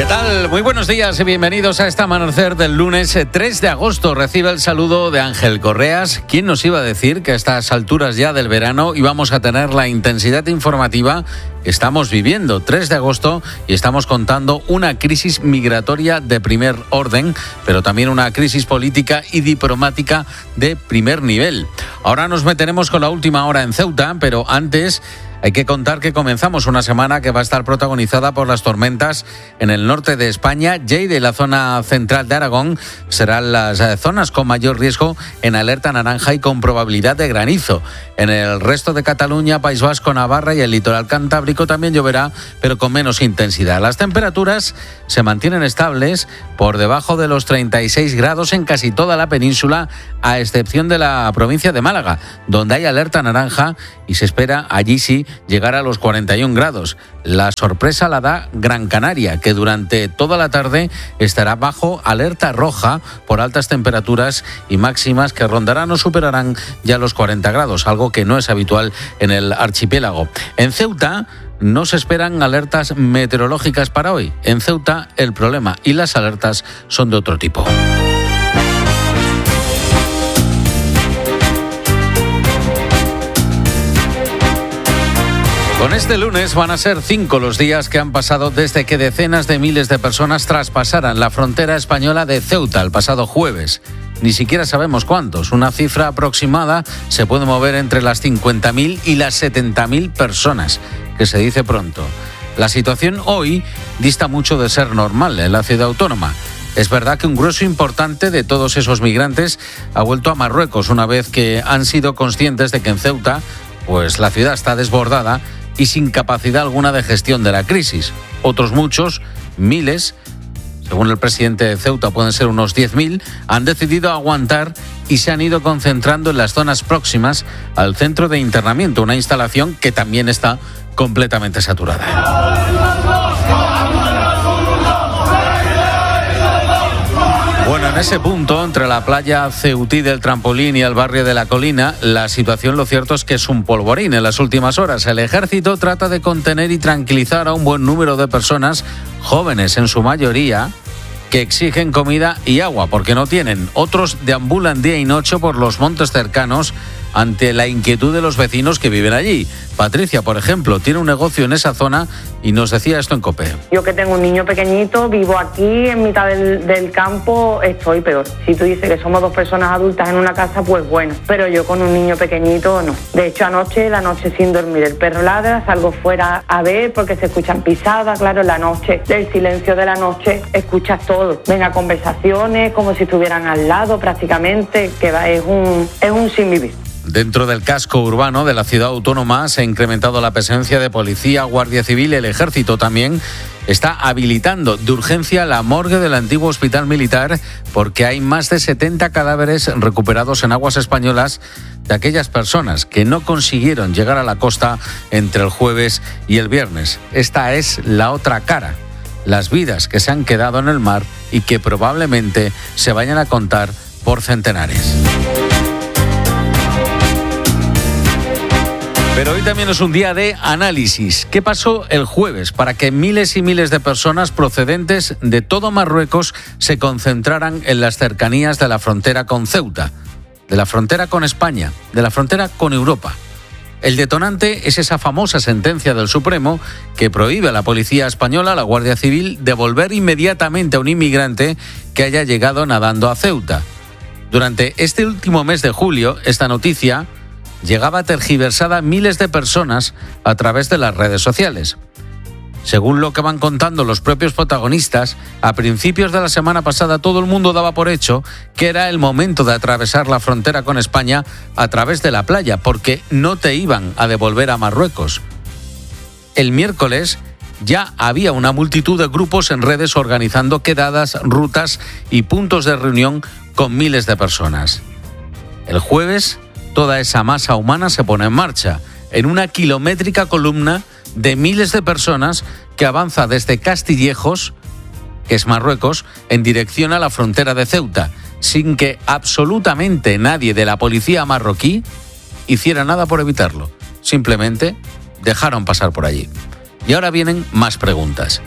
tal? Muy buenos días y bienvenidos a este amanecer del lunes 3 de agosto. Recibe el saludo de Ángel Correas. ¿Quién nos iba a decir que a estas alturas ya del verano íbamos a tener la intensidad informativa que estamos viviendo? 3 de agosto y estamos contando una crisis migratoria de primer orden, pero también una crisis política y diplomática de primer nivel. Ahora nos meteremos con la última hora en Ceuta, pero antes hay que contar que comenzamos una semana que va a estar protagonizada por las tormentas en el norte de España. Lleida y la zona central de Aragón serán las zonas con mayor riesgo en alerta naranja y con probabilidad de granizo. En el resto de Cataluña, País Vasco, Navarra y el litoral cantábrico también lloverá, pero con menos intensidad. Las temperaturas se mantienen estables por debajo de los 36 grados en casi toda la península, a excepción de la provincia de Málaga, donde hay alerta naranja y se espera allí sí llegar a los 41 grados. La sorpresa la da Gran Canaria, que durante toda la tarde estará bajo alerta roja por altas temperaturas y máximas que rondarán o superarán ya los 40 grados, algo que no es habitual en el archipiélago. En Ceuta no se esperan alertas meteorológicas para hoy. En Ceuta el problema y las alertas son de otro tipo. Con este lunes van a ser 5 los días que han pasado desde que decenas de miles de personas traspasaran la frontera española de Ceuta el pasado jueves. Ni siquiera sabemos cuántos. Una cifra aproximada se puede mover entre las 50.000 y las 70.000 personas, que se dice pronto. La situación hoy dista mucho de ser normal en la ciudad autónoma. Es verdad que un grueso importante de todos esos migrantes ha vuelto a Marruecos una vez que han sido conscientes de que en Ceuta, pues la ciudad está desbordada y sin capacidad alguna de gestión de la crisis. Otros muchos, miles, según el presidente de Ceuta pueden ser unos 10.000, han decidido aguantar y se han ido concentrando en las zonas próximas al centro de internamiento, una instalación que también está completamente saturada. Bueno, en ese punto, entre la playa ceutí del Trampolín y el barrio de La Colina, la situación lo cierto es que es un polvorín. En las últimas horas, el ejército trata de contener y tranquilizar a un buen número de personas, jóvenes en su mayoría, que exigen comida y agua porque no tienen. Otros deambulan día y noche por los montes cercanos ante la inquietud de los vecinos que viven allí. Patricia, por ejemplo, tiene un negocio en esa zona y nos decía esto en COPE. Yo que tengo un niño pequeñito, vivo aquí en mitad del campo, estoy peor. Si tú dices que somos 2 personas adultas en una casa, pues bueno, pero yo con un niño pequeñito no. De hecho, la noche sin dormir, el perro ladra, salgo fuera a ver porque se escuchan pisadas, claro, la noche, el silencio de la noche, escuchas todo. Venga, conversaciones como si estuvieran al lado prácticamente, que es un sin vivir. Dentro del casco urbano de la ciudad autónoma se ha incrementado la presencia de policía, guardia civil. El ejército también está habilitando de urgencia la morgue del antiguo hospital militar porque hay más de 70 cadáveres recuperados en aguas españolas de aquellas personas que no consiguieron llegar a la costa entre el jueves y el viernes. Esta es la otra cara, las vidas que se han quedado en el mar y que probablemente se vayan a contar por centenares. Pero hoy también es un día de análisis. ¿Qué pasó el jueves para que miles y miles de personas procedentes de todo Marruecos se concentraran en las cercanías de la frontera con Ceuta, de la frontera con España, de la frontera con Europa? El detonante es esa famosa sentencia del Supremo que prohíbe a la policía española, a la Guardia Civil, devolver inmediatamente a un inmigrante que haya llegado nadando a Ceuta. Durante este último mes de julio, esta noticia llegaba tergiversada a miles de personas a través de las redes sociales. Según lo que van contando los propios protagonistas, a principios de la semana pasada todo el mundo daba por hecho que era el momento de atravesar la frontera con España a través de la playa, porque no te iban a devolver a Marruecos. El miércoles ya había una multitud de grupos en redes organizando quedadas, rutas y puntos de reunión con miles de personas. El jueves, toda esa masa humana se pone en marcha, en una kilométrica columna de miles de personas que avanza desde Castillejos, que es Marruecos, en dirección a la frontera de Ceuta, sin que absolutamente nadie de la policía marroquí hiciera nada por evitarlo. Simplemente dejaron pasar por allí. Y ahora vienen más preguntas.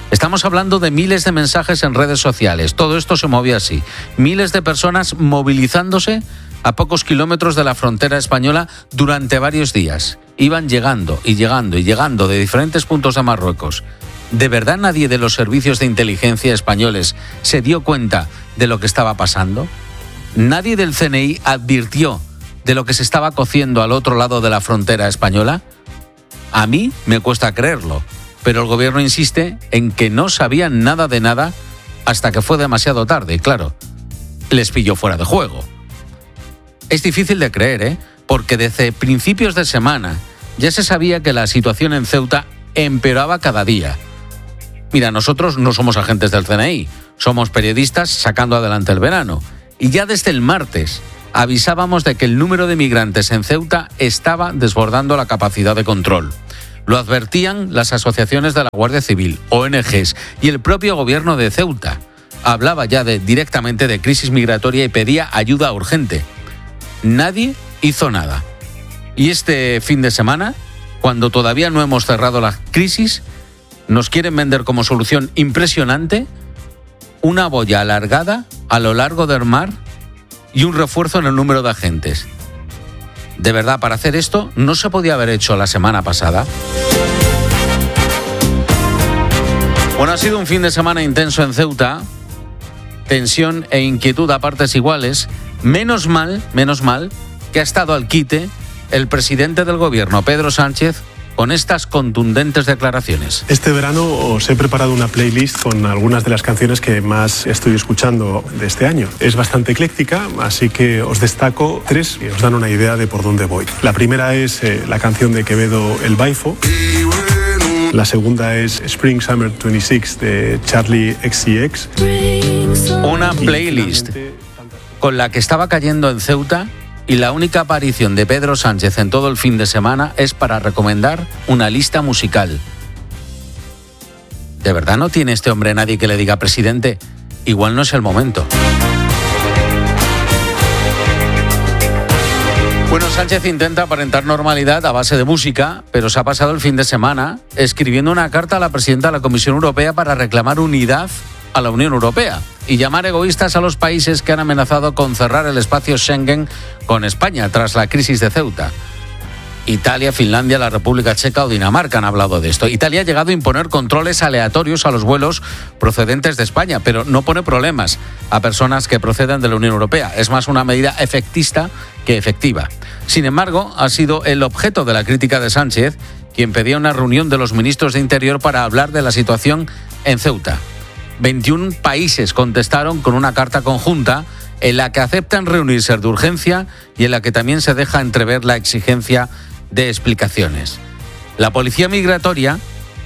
Estamos hablando de miles de mensajes en redes sociales. Todo esto se movía así. Miles de personas movilizándose a pocos kilómetros de la frontera española durante varios días. Iban llegando y llegando y llegando de diferentes puntos de Marruecos. ¿De verdad nadie de los servicios de inteligencia españoles se dio cuenta de lo que estaba pasando? ¿Nadie del CNI advirtió de lo que se estaba cociendo al otro lado de la frontera española? A mí me cuesta creerlo, pero el gobierno insiste en que no sabían nada de nada hasta que fue demasiado tarde. Claro, les pilló fuera de juego. Es difícil de creer, porque desde principios de semana ya se sabía que la situación en Ceuta empeoraba cada día. Mira, nosotros no somos agentes del CNI, somos periodistas sacando adelante el verano. Y ya desde el martes avisábamos de que el número de migrantes en Ceuta estaba desbordando la capacidad de control. Lo advertían las asociaciones de la Guardia Civil, ONGs y el propio gobierno de Ceuta. Hablaba ya directamente de crisis migratoria y pedía ayuda urgente. Nadie hizo nada. Y este fin de semana, cuando todavía no hemos cerrado la crisis, nos quieren vender como solución impresionante una boya alargada a lo largo del mar y un refuerzo en el número de agentes. De verdad, para hacer esto no se podía haber hecho la semana pasada. Bueno, ha sido un fin de semana intenso en Ceuta, tensión e inquietud a partes iguales. Menos mal que ha estado al quite el presidente del gobierno, Pedro Sánchez, con estas contundentes declaraciones. Este verano os he preparado una playlist con algunas de las canciones que más estoy escuchando de este año. Es bastante ecléctica, así que os destaco 3 que os dan una idea de por dónde voy. La primera es la canción de Quevedo, El Baifo. La segunda es Spring Summer 26 de Charlie XCX. Una playlist con la que estaba cayendo en Ceuta, y la única aparición de Pedro Sánchez en todo el fin de semana es para recomendar una lista musical. ¿De verdad no tiene este hombre nadie que le diga, presidente, igual no es el momento? Bueno, Sánchez intenta aparentar normalidad a base de música, pero se ha pasado el fin de semana escribiendo una carta a la presidenta de la Comisión Europea para reclamar unidad a la Unión Europea y llamar egoístas a los países que han amenazado con cerrar el espacio Schengen con España tras la crisis de Ceuta. Italia, Finlandia, la República Checa o Dinamarca han hablado de esto. Italia ha llegado a imponer controles aleatorios a los vuelos procedentes de España, pero no pone problemas a personas que proceden de la Unión Europea. Es más una medida efectista que efectiva. Sin embargo, ha sido el objeto de la crítica de Sánchez, quien pedía una reunión de los ministros de Interior para hablar de la situación en Ceuta. 21 países contestaron con una carta conjunta en la que aceptan reunirse de urgencia y en la que también se deja entrever la exigencia de explicaciones. La política migratoria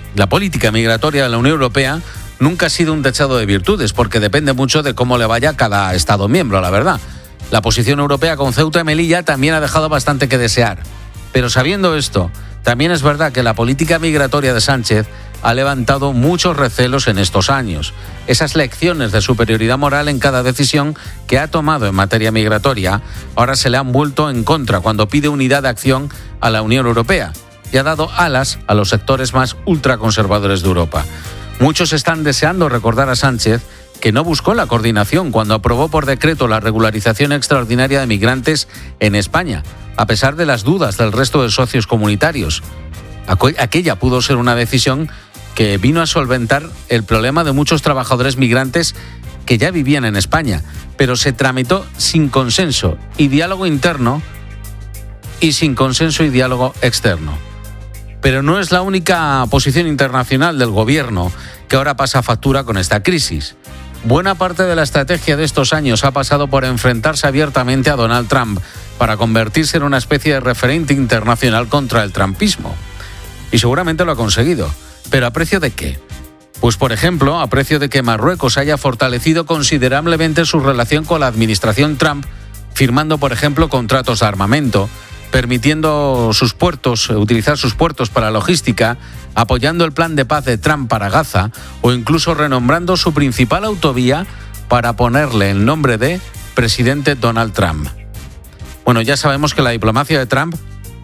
de la Unión Europea nunca ha sido un dechado de virtudes, porque depende mucho de cómo le vaya a cada Estado miembro, la verdad. La posición europea con Ceuta y Melilla también ha dejado bastante que desear. Pero sabiendo esto, también es verdad que la política migratoria de Sánchez ha levantado muchos recelos en estos años. Esas lecciones de superioridad moral en cada decisión que ha tomado en materia migratoria ahora se le han vuelto en contra cuando pide unidad de acción a la Unión Europea y ha dado alas a los sectores más ultraconservadores de Europa. Muchos están deseando recordar a Sánchez que no buscó la coordinación cuando aprobó por decreto la regularización extraordinaria de migrantes en España, a pesar de las dudas del resto de socios comunitarios. Aquella pudo ser una decisión que vino a solventar el problema de muchos trabajadores migrantes que ya vivían en España, pero se tramitó sin consenso y diálogo interno y sin consenso y diálogo externo. Pero no es la única posición internacional del gobierno que ahora pasa factura con esta crisis. Buena parte de la estrategia de estos años ha pasado por enfrentarse abiertamente a Donald Trump para convertirse en una especie de referente internacional contra el trumpismo. Y seguramente lo ha conseguido. ¿Pero a precio de qué? Pues, por ejemplo, a precio de que Marruecos haya fortalecido considerablemente su relación con la administración Trump, firmando, por ejemplo, contratos de armamento, permitiendo utilizar sus puertos para logística, apoyando el plan de paz de Trump para Gaza o incluso renombrando su principal autovía para ponerle el nombre de presidente Donald Trump. Bueno, ya sabemos que la diplomacia de Trump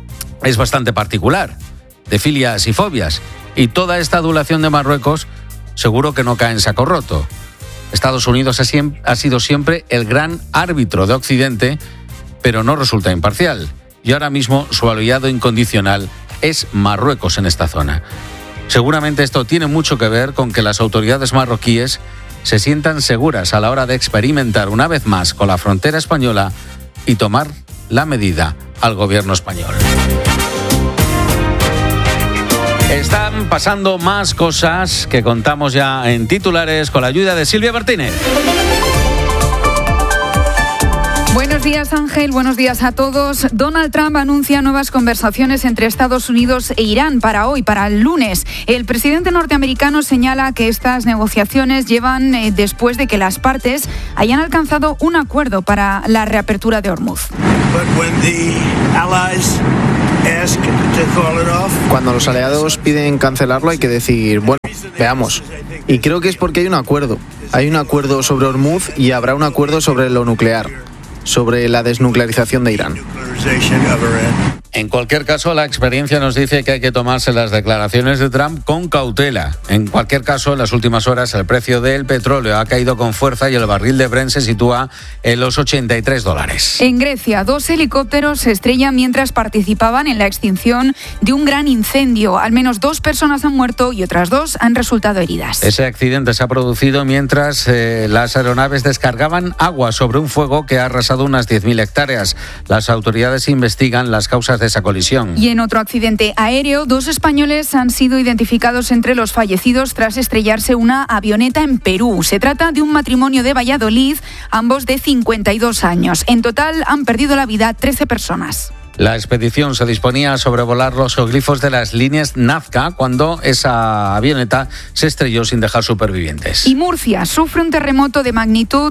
es bastante particular, de filias y fobias, y toda esta adulación de Marruecos seguro que no cae en saco roto. Estados Unidos ha sido siempre el gran árbitro de Occidente, pero no resulta imparcial. Y ahora mismo su aliado incondicional es Marruecos en esta zona. Seguramente esto tiene mucho que ver con que las autoridades marroquíes se sientan seguras a la hora de experimentar una vez más con la frontera española y tomar la medida al gobierno español. Están pasando más cosas que contamos ya en titulares con la ayuda de Silvia Martínez. Buenos días, Ángel. Buenos días a todos. Donald Trump anuncia nuevas conversaciones entre Estados Unidos e Irán para hoy, para el lunes. El presidente norteamericano señala que estas negociaciones llevan después de que las partes hayan alcanzado un acuerdo para la reapertura de Hormuz. Cuando los aliados piden cancelarlo hay que decir, bueno, veamos. Y creo que es porque hay un acuerdo. Hay un acuerdo sobre Hormuz y habrá un acuerdo sobre lo nuclear, sobre la desnuclearización de Irán. En cualquier caso, la experiencia nos dice que hay que tomarse las declaraciones de Trump con cautela. En cualquier caso, en las últimas horas el precio del petróleo ha caído con fuerza y el barril de Brent se sitúa en los $83. En Grecia, 2 helicópteros se estrellan mientras participaban en la extinción de un gran incendio. Al menos 2 personas han muerto y otras 2 han resultado heridas. Ese accidente se ha producido mientras las aeronaves descargaban agua sobre un fuego que ha arrasado unas 10.000 hectáreas. Las autoridades investigan las causas de esa colisión. Y en otro accidente aéreo, 2 españoles han sido identificados entre los fallecidos tras estrellarse una avioneta en Perú. Se trata de un matrimonio de Valladolid, ambos de 52 años. En total han perdido la vida 13 personas. La expedición se disponía a sobrevolar los geoglifos de las líneas Nazca cuando esa avioneta se estrelló sin dejar supervivientes. Y Murcia sufre un terremoto de magnitud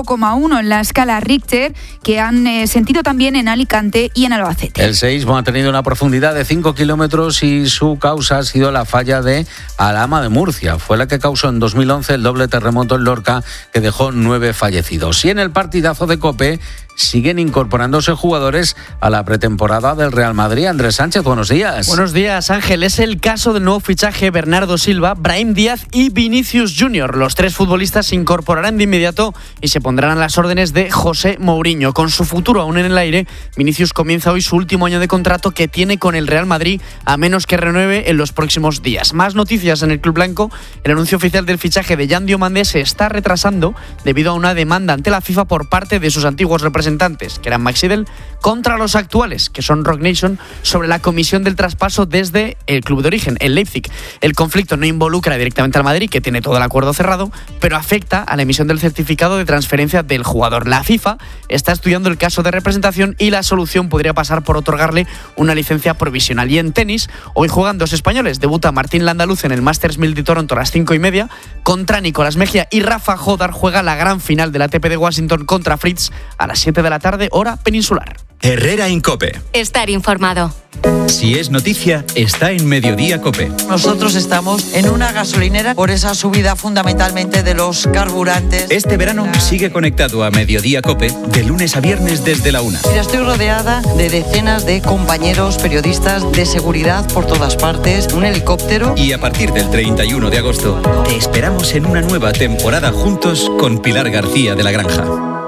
4,1 en la escala Richter que han sentido también en Alicante y en Albacete. El seísmo ha tenido una profundidad de 5 kilómetros y su causa ha sido la falla de Alhama de Murcia. Fue la que causó en 2011 el doble terremoto en Lorca que dejó 9 fallecidos. Y en el partidazo de COPE siguen incorporándose jugadores a la pretemporada del Real Madrid. Andrés Sánchez, buenos días. Buenos días, Ángel. Es el caso del nuevo fichaje Bernardo Silva, Brahim Díaz y Vinicius Junior. Los 3 futbolistas se incorporarán de inmediato y se pondrán a las órdenes de José Mourinho. Con su futuro aún en el aire, Vinicius comienza hoy su último año de contrato que tiene con el Real Madrid, a menos que renueve en los próximos días. Más noticias en el club blanco. El anuncio oficial del fichaje de Yan Diomandé se está retrasando debido a una demanda ante la FIFA por parte de sus antiguos representantes, que eran Maxidel, contra los actuales, que son Rock Nation, sobre la comisión del traspaso desde el club de origen, el Leipzig. El conflicto no involucra directamente al Madrid, que tiene todo el acuerdo cerrado, pero afecta a la emisión del certificado de transferencia del jugador. La FIFA está estudiando el caso de representación y la solución podría pasar por otorgarle una licencia provisional. Y en tenis, hoy juegan 2 españoles. Debuta Martín Landaluz en el Masters 1000 de Toronto a las 5:30. Contra Nicolás Mejía y Rafa Jodar juega la gran final de la ATP de Washington contra Fritz a las 7 de la tarde, hora peninsular. Herrera en COPE. Estar informado. Si es noticia, está en Mediodía COPE. Nosotros estamos en una gasolinera por esa subida fundamentalmente de los carburantes. Este verano sigue conectado a Mediodía COPE de lunes a viernes desde la 1. Mira, estoy rodeada de decenas de compañeros periodistas de seguridad por todas partes, un helicóptero. Y a partir del 31 de agosto te esperamos en una nueva temporada juntos con Pilar García de la Granja.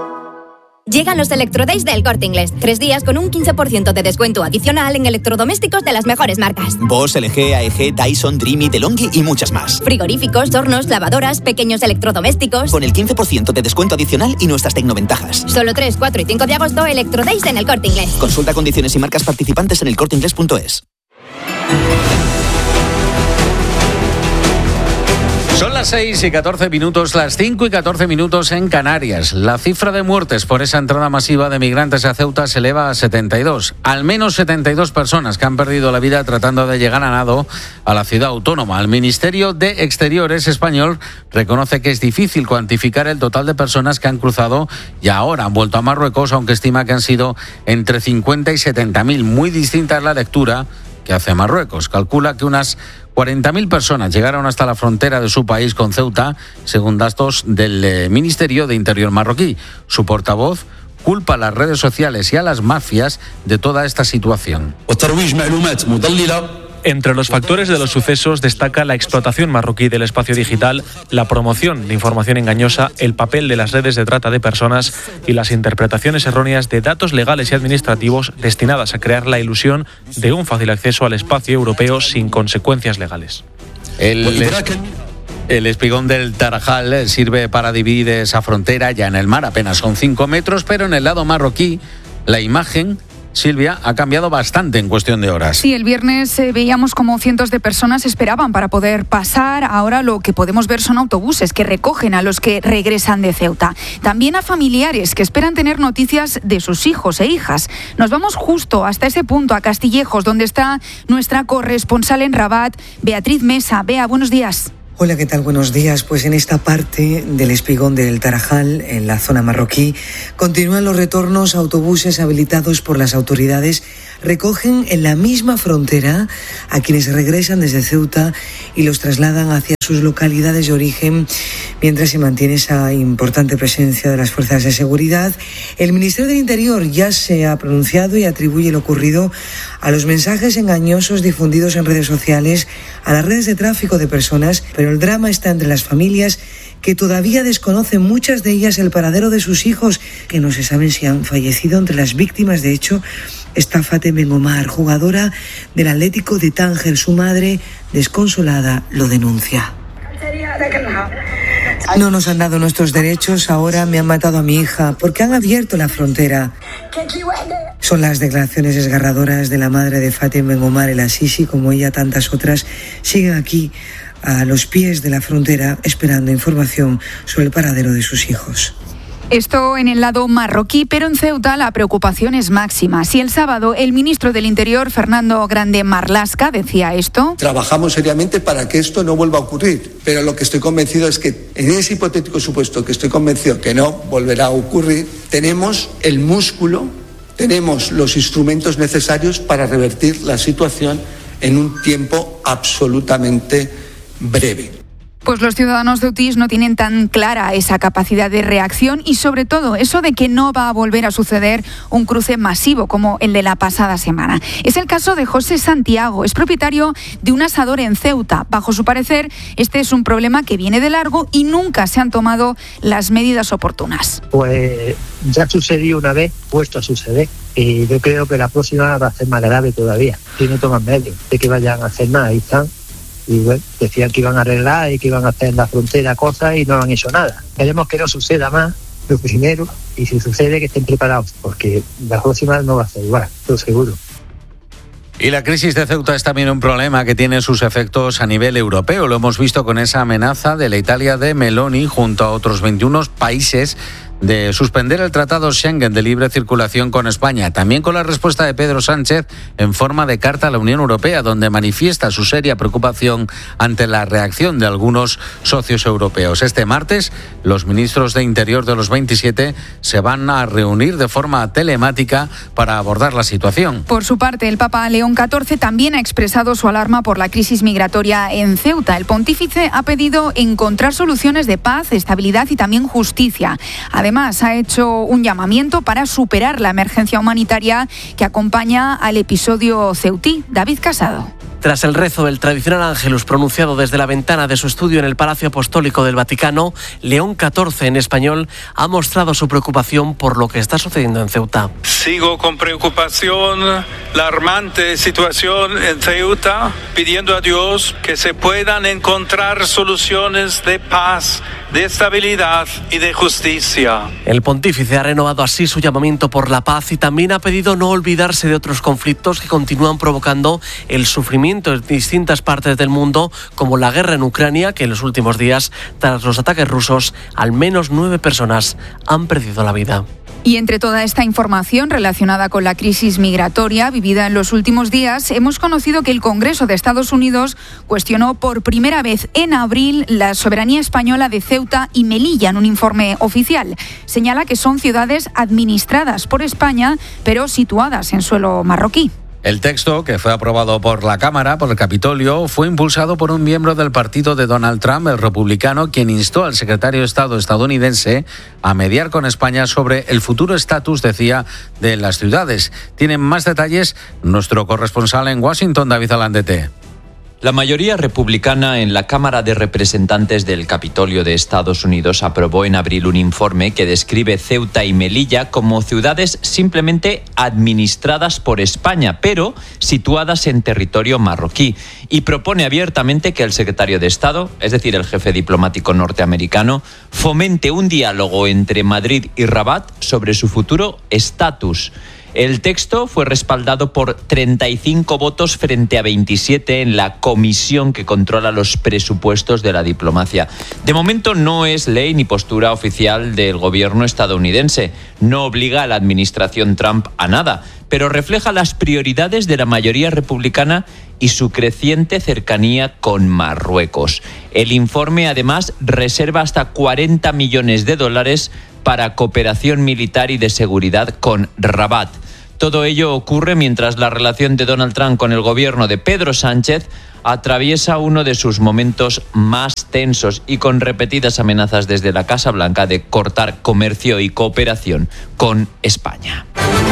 Llegan los Electrodays del Corte Inglés. 3 días con un 15% de descuento adicional en electrodomésticos de las mejores marcas. Bosch, LG, AEG, Dyson, Dreamy, DeLonghi y muchas más. Frigoríficos, hornos, lavadoras, pequeños electrodomésticos. Con el 15% de descuento adicional y nuestras tecnoventajas. Solo 3, 4 y 5 de agosto, Electrodays en el Corte Inglés. Consulta condiciones y marcas participantes en elcorteinglés.es. Son las 6:14, las 5:14 en Canarias. La cifra de muertes por esa entrada masiva de migrantes a Ceuta se eleva a 72. Al menos 72 personas que han perdido la vida tratando de llegar a nado a la ciudad autónoma. El Ministerio de Exteriores español reconoce que es difícil cuantificar el total de personas que han cruzado y ahora han vuelto a Marruecos, aunque estima que han sido entre 50 y 70.000. Muy distinta es la lectura que hace Marruecos. Calcula que unas 40.000 personas llegaron hasta la frontera de su país con Ceuta, según datos del Ministerio de Interior marroquí. Su portavoz culpa a las redes sociales y a las mafias de toda esta situación. Entre los factores de los sucesos destaca la explotación marroquí del espacio digital, la promoción de información engañosa, el papel de las redes de trata de personas y las interpretaciones erróneas de datos legales y administrativos destinadas a crear la ilusión de un fácil acceso al espacio europeo sin consecuencias legales. El espigón del Tarajal sirve para dividir esa frontera ya en el mar, apenas son 5 metros, pero en el lado marroquí la imagen, Silvia, ha cambiado bastante en cuestión de horas. Sí, el viernes veíamos como cientos de personas esperaban para poder pasar. Ahora lo que podemos ver son autobuses que recogen a los que regresan de Ceuta. También a familiares que esperan tener noticias de sus hijos e hijas. Nos vamos justo hasta ese punto, a Castillejos, donde está nuestra corresponsal en Rabat, Beatriz Mesa. Bea, buenos días. Hola, ¿qué tal? Buenos días. Pues en esta parte del espigón del Tarajal, en la zona marroquí, continúan los retornos. Autobuses habilitados por las autoridades recogen en la misma frontera a quienes regresan desde Ceuta y los trasladan hacia sus localidades de origen, mientras se mantiene esa importante presencia de las fuerzas de seguridad. El Ministerio del Interior ya se ha pronunciado y atribuye lo ocurrido a los mensajes engañosos difundidos en redes sociales, a las redes de tráfico de personas, pero el drama está entre las familias que todavía desconocen, muchas de ellas, el paradero de sus hijos, que no se saben si han fallecido. Entre las víctimas, de hecho, está Fatem Ben Omar, jugadora del Atlético de Tánger. Su madre, desconsolada, lo denuncia. No nos han dado nuestros derechos, ahora me han matado a mi hija, porque han abierto la frontera. Son las declaraciones desgarradoras de la madre de Fatem Ben Omar El Asisi. Como ella, tantas otras siguen aquí a los pies de la frontera esperando información sobre el paradero de sus hijos. Esto en el lado marroquí, pero en Ceuta la preocupación es máxima. Si el sábado el ministro del Interior, Fernando Grande Marlaska, decía esto: trabajamos seriamente para que esto no vuelva a ocurrir, pero lo que estoy convencido es que en ese hipotético supuesto que estoy convencido que no volverá a ocurrir, tenemos el músculo, tenemos los instrumentos necesarios para revertir la situación en un tiempo absolutamente breve. Pues los ciudadanos ceutís no tienen tan clara esa capacidad de reacción y, sobre todo, eso de que no va a volver a suceder un cruce masivo como el de la pasada semana. Es el caso de José Santiago, es propietario de un asador en Ceuta. Bajo su parecer, este es un problema que viene de largo y nunca se han tomado las medidas oportunas. Pues ya sucedió una vez, puesto a suceder, y yo creo que la próxima va a ser más grave todavía, si no toman medios de que vayan a hacer nada. Ahí están. Y bueno, decían que iban a arreglar y que iban a hacer en la frontera cosas y no han hecho nada. Queremos que no suceda más, lo primero, y si sucede que estén preparados, porque la próxima no va a ser igual, estoy seguro. Y la crisis de Ceuta es también un problema que tiene sus efectos a nivel europeo. Lo hemos visto con esa amenaza de la Italia de Meloni junto a otros 21 países de suspender el Tratado Schengen de libre circulación con España. También con la respuesta de Pedro Sánchez en forma de carta a la Unión Europea, donde manifiesta su seria preocupación ante la reacción de algunos socios europeos. Este martes, los ministros de Interior de los 27 se van a reunir de forma telemática para abordar la situación. Por su parte, el Papa León XIV también ha expresado su alarma por la crisis migratoria en Ceuta. El pontífice ha pedido encontrar soluciones de paz, estabilidad y también justicia. Además, ha hecho un llamamiento para superar la emergencia humanitaria que acompaña al episodio ceutí. David Casado. Tras el rezo del tradicional Ángelus pronunciado desde la ventana de su estudio en el Palacio Apostólico del Vaticano, León XIV, en español, ha mostrado su preocupación por lo que está sucediendo en Ceuta. Sigo con preocupación la alarmante situación en Ceuta, pidiendo a Dios que se puedan encontrar soluciones de paz, de estabilidad y de justicia. El pontífice ha renovado así su llamamiento por la paz y también ha pedido no olvidarse de otros conflictos que continúan provocando el sufrimiento en distintas partes del mundo, como la guerra en Ucrania, que en los últimos días, tras los ataques rusos, al menos 9 personas han perdido la vida. Y entre toda esta información relacionada con la crisis migratoria vivida en los últimos días, hemos conocido que el Congreso de Estados Unidos cuestionó por primera vez en abril la soberanía española de Ceuta y Melilla en un informe oficial. Señala que son ciudades administradas por España, pero situadas en suelo marroquí. El texto, que fue aprobado por la Cámara, por el Capitolio, fue impulsado por un miembro del partido de Donald Trump, el republicano, quien instó al secretario de Estado estadounidense a mediar con España sobre el futuro estatus, decía, de las ciudades. Tienen más detalles nuestro corresponsal en Washington, David Alandete. La mayoría republicana en la Cámara de Representantes del Capitolio de Estados Unidos aprobó en abril un informe que describe Ceuta y Melilla como ciudades simplemente administradas por España, pero situadas en territorio marroquí, y propone abiertamente que el secretario de Estado, es decir, el jefe diplomático norteamericano, fomente un diálogo entre Madrid y Rabat sobre su futuro estatus. El texto fue respaldado por 35 votos frente a 27 en la comisión que controla los presupuestos de la diplomacia. De momento no es ley ni postura oficial del gobierno estadounidense. No obliga a la administración Trump a nada, pero refleja las prioridades de la mayoría republicana y su creciente cercanía con Marruecos. El informe, además, reserva hasta $40 millones para cooperación militar y de seguridad con Rabat. Todo ello ocurre mientras la relación de Donald Trump con el gobierno de Pedro Sánchez atraviesa uno de sus momentos más tensos y con repetidas amenazas desde la Casa Blanca de cortar comercio y cooperación con España.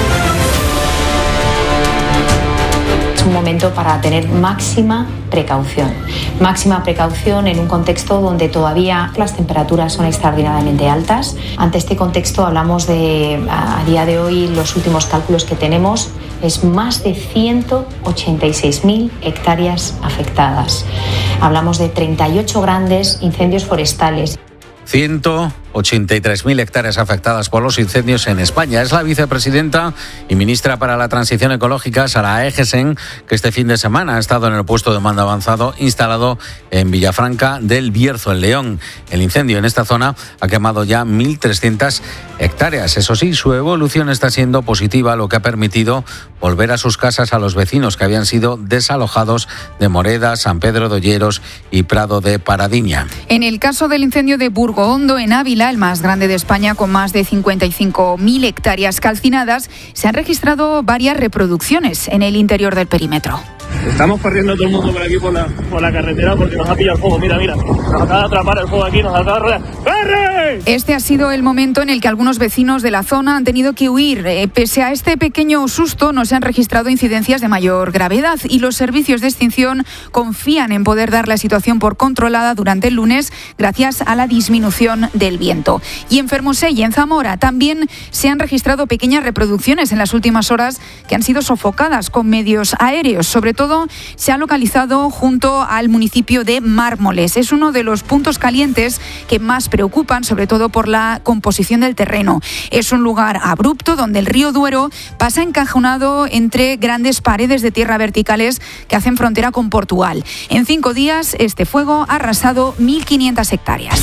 Es un momento para tener máxima precaución en un contexto donde todavía las temperaturas son extraordinariamente altas. Ante este contexto hablamos de, a día de hoy, los últimos cálculos que tenemos, es más de 186.000 hectáreas afectadas. Hablamos de 38 grandes incendios forestales. 183.000 hectáreas afectadas por los incendios en España. Es la vicepresidenta y ministra para la Transición Ecológica, Sara Egesen, que este fin de semana ha estado en el puesto de mando avanzado instalado en Villafranca del Bierzo, en León. El incendio en esta zona ha quemado ya 1.300 hectáreas. Eso sí, su evolución está siendo positiva, lo que ha permitido volver a sus casas a los vecinos que habían sido desalojados de Moreda, San Pedro de Olleros y Prado de Paradiña. En el caso del incendio de Burgo Hondo, en Ávila, el más grande de España, con más de 55.000 hectáreas calcinadas, se han registrado varias reproducciones en el interior del perímetro. Estamos corriendo todo el mundo por aquí por la carretera porque nos ha pillado el fuego. Mira, nos acaba de atrapar el fuego aquí, nos acaba de rodear. ¡Corre! Este ha sido el momento en el que algunos vecinos de la zona han tenido que huir. Pese a este pequeño susto, no se han registrado incidencias de mayor gravedad y los servicios de extinción confían en poder dar la situación por controlada durante el lunes gracias a la disminución del viento. Y en Fermosell y en Zamora también se han registrado pequeñas reproducciones en las últimas horas que han sido sofocadas con medios aéreos. Sobre todo se ha localizado junto al municipio de Mármoles. Es uno de los puntos calientes que más preocupan, sobre todo por la composición del terreno. Es un lugar abrupto donde el río Duero pasa encajonado entre grandes paredes de tierra verticales que hacen frontera con Portugal. En 5 días, este fuego ha arrasado 1.500 hectáreas.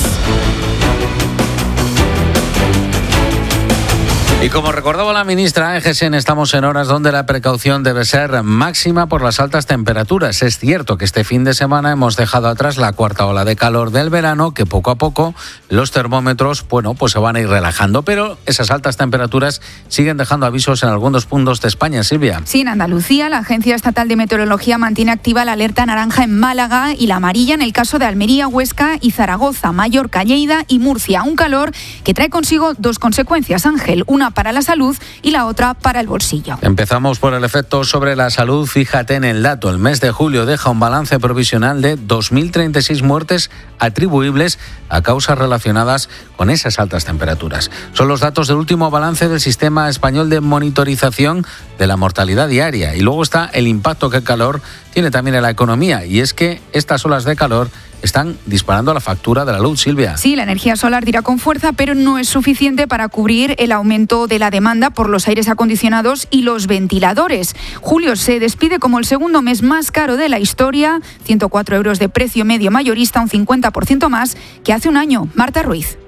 Y como recordaba la ministra Egesen, estamos en horas donde la precaución debe ser máxima por las altas temperaturas. Es cierto que este fin de semana hemos dejado atrás la cuarta ola de calor del verano, que poco a poco los termómetros, pues se van a ir relajando, pero esas altas temperaturas siguen dejando avisos en algunos puntos de España, Silvia. Sí, en Andalucía, la Agencia Estatal de Meteorología mantiene activa la alerta naranja en Málaga y la amarilla en el caso de Almería, Huesca y Zaragoza, Mallorca, Lleida y Murcia. Un calor que trae consigo 2 consecuencias, Ángel, una para la salud y la otra para el bolsillo. Empezamos por el efecto sobre la salud. Fíjate en el dato. El mes de julio deja un balance provisional de 2.036 muertes atribuibles a causas relacionadas con esas altas temperaturas. Son los datos del último balance del Sistema Español de Monitorización de la Mortalidad Diaria. Y luego está el impacto que el calor tiene también en la economía. Y es que estas olas de calor están disparando la factura de la luz, Silvia. Sí, la energía solar tira con fuerza, pero no es suficiente para cubrir el aumento de la demanda por los aires acondicionados y los ventiladores. Julio se despide como el segundo mes más caro de la historia, 104 euros de precio medio mayorista, un 50% más que hace un año. Marta Ruiz.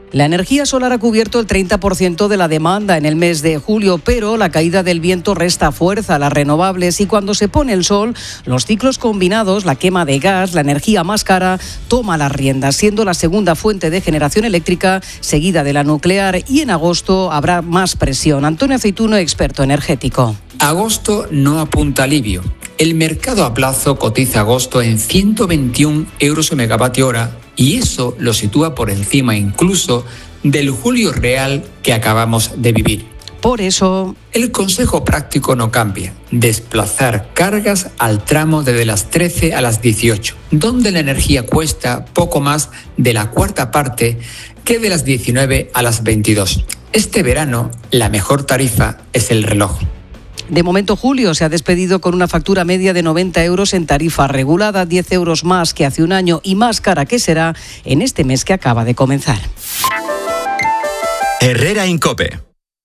La energía solar ha cubierto el 30% de la demanda en el mes de julio, pero la caída del viento resta fuerza a las renovables y cuando se pone el sol, los ciclos combinados, la quema de gas, la energía más cara, toma las riendas, siendo la segunda fuente de generación eléctrica, seguida de la nuclear, y en agosto habrá más presión. Antonio Aceituno, experto energético. Agosto no apunta alivio. El mercado a plazo cotiza agosto en 121 euros el megavatio hora y eso lo sitúa por encima incluso del julio real que acabamos de vivir. Por eso, el consejo práctico no cambia. Desplazar cargas al tramo desde las 13 a las 18, donde la energía cuesta poco más de la cuarta parte que de las 19 a las 22. Este verano, la mejor tarifa es el reloj. De momento, julio se ha despedido con una factura media de 90 euros en tarifa regulada, 10 euros más que hace un año y más cara que será en este mes que acaba de comenzar. Herrera en COPE.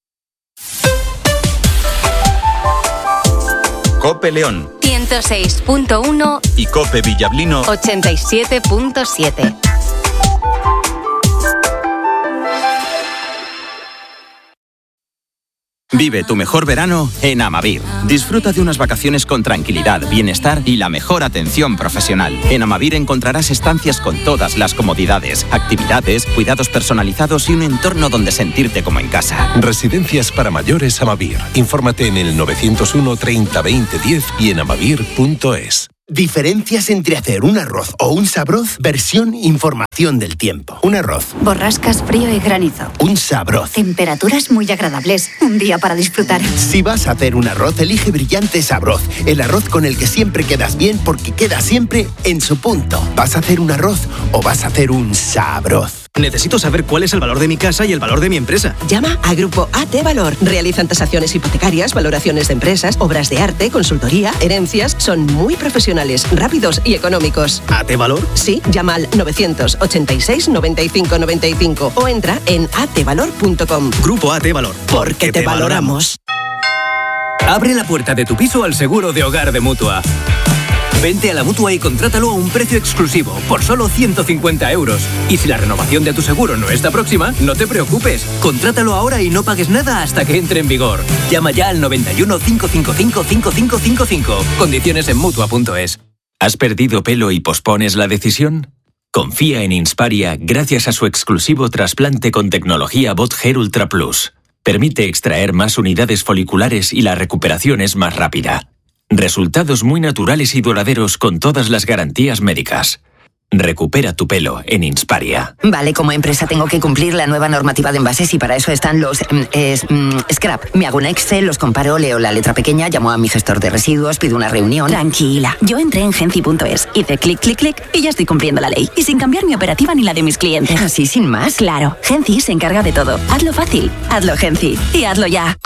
COPE León 106.1 y COPE Villablino 87.7. Vive tu mejor verano en Amavir. Disfruta de unas vacaciones con tranquilidad, bienestar y la mejor atención profesional. En Amavir encontrarás estancias con todas las comodidades, actividades, cuidados personalizados y un entorno donde sentirte como en casa. Residencias para mayores Amavir. Infórmate en el 901 30 20 10 y en amavir.es. Diferencias entre hacer un arroz o un sabroz, versión información del tiempo. Un arroz. Borrascas, frío y granizo. Un sabroz. Temperaturas muy agradables. Un día para disfrutar. Si vas a hacer un arroz, elige Brillante Sabroz. El arroz con el que siempre quedas bien porque queda siempre en su punto. ¿Vas a hacer un arroz o vas a hacer un sabroz? Necesito saber cuál es el valor de mi casa y el valor de mi empresa. Llama a Grupo AT Valor. Realizan tasaciones hipotecarias, valoraciones de empresas, obras de arte, consultoría, herencias. Son muy profesionales, rápidos y económicos. ¿AT Valor? Sí, llama al 986 95 95 o entra en atvalor.com. Grupo AT Valor. Porque te valoramos. Abre la puerta de tu piso al seguro de hogar de Mutua. Vente a la Mutua y contrátalo a un precio exclusivo, por solo 150 euros. Y si la renovación de tu seguro no está próxima, no te preocupes. Contrátalo ahora y no pagues nada hasta que entre en vigor. Llama ya al 91 555 5555. Condiciones en Mutua.es. ¿Has perdido pelo y pospones la decisión? Confía en Insparia gracias a su exclusivo trasplante con tecnología Bot Hair Ultra Plus. Permite extraer más unidades foliculares y la recuperación es más rápida. Resultados muy naturales y duraderos con todas las garantías médicas. Recupera tu pelo en Insparia. Vale, como empresa tengo que cumplir la nueva normativa de envases y para eso están los scrap. Me hago un Excel, los comparo, leo la letra pequeña, llamo a mi gestor de residuos, pido una reunión. Tranquila, yo entré en Genci.es, hice clic, clic, clic y ya estoy cumpliendo la ley. Y sin cambiar mi operativa ni la de mis clientes. ¿Así sin más? Claro, Genci se encarga de todo. Hazlo fácil, hazlo Genci y hazlo ya.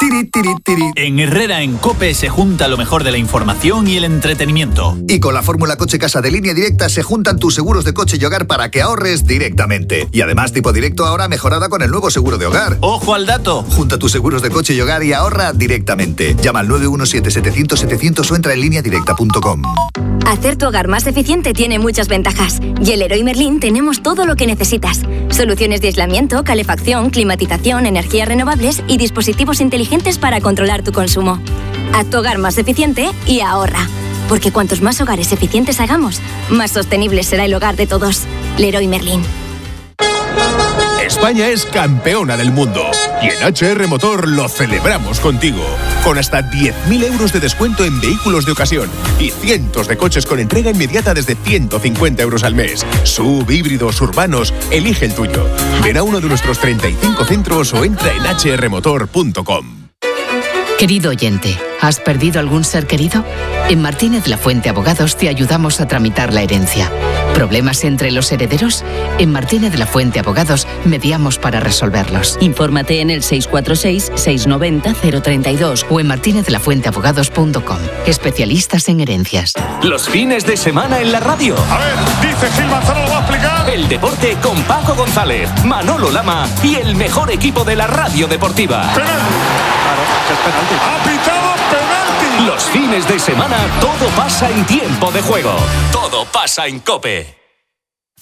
En Herrera en COPE se junta lo mejor de la información y el entretenimiento. Y con la fórmula Coche Casa de Línea Directa se juntan tus seguros de coche y hogar para que ahorres directamente. Y además tipo directo ahora mejorada con el nuevo seguro de hogar. ¡Ojo al dato! Junta tus seguros de coche y hogar y ahorra directamente. Llama al 917-700-700 o entra en lineadirecta.com. Hacer tu hogar más eficiente tiene muchas ventajas. Y en Leroy Merlin tenemos todo lo que necesitas. Soluciones de aislamiento, calefacción, climatización, energías renovables y dispositivos inteligentes para controlar tu consumo. Haz tu hogar más eficiente y ahorra. Porque cuantos más hogares eficientes hagamos, más sostenible será el hogar de todos. Leroy Merlin. España es campeona del mundo y en HR Motor lo celebramos contigo. Con hasta 10.000 euros de descuento en vehículos de ocasión y cientos de coches con entrega inmediata desde 150 euros al mes. SUV, híbridos, urbanos, elige el tuyo. Ven a uno de nuestros 35 centros o entra en hrmotor.com. Querido oyente, ¿has perdido algún ser querido? En Martínez La Fuente Abogados te ayudamos a tramitar la herencia. ¿Problemas entre los herederos? En Martínez La Fuente Abogados mediamos para resolverlos. Infórmate en el 646-690-032 o en martinezlafuenteabogados.com. Especialistas en herencias. Los fines de semana en la radio. A ver, dice Gil Manzano, ¿lo va a explicar? El deporte con Paco González, Manolo Lama y el mejor equipo de la radio deportiva. ¡Penalti! Claro, es penalti. ¡Ha pitado penalti! Los fines de semana todo pasa en tiempo de juego. Todo pasa en COPE.